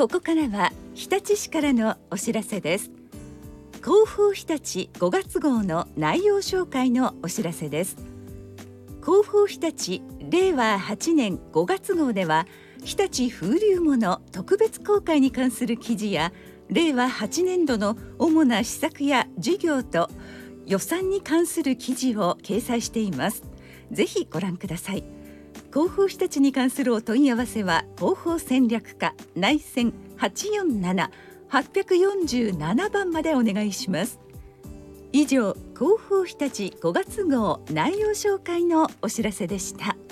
ここからは日立市からのお知らせです。広報日立5月号の内容紹介のお知らせです。広報日立令和8年5月号では、日立風流物特別公開に関する記事や、令和8年度の主な施策や事業と予算に関する記事を掲載しています。ぜひご覧ください。広報日立に関するお問い合わせは、広報戦略課内線847-847番までお願いします。以上、広報日立5月号内容紹介のお知らせでした。